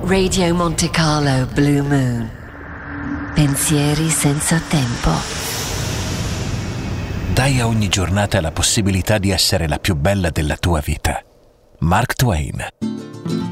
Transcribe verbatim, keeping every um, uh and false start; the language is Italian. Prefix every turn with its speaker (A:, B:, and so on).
A: Radio Monte Carlo Blue Moon. Pensieri senza tempo.
B: Dai a ogni giornata la possibilità di essere la più bella della tua vita. Mark Twain.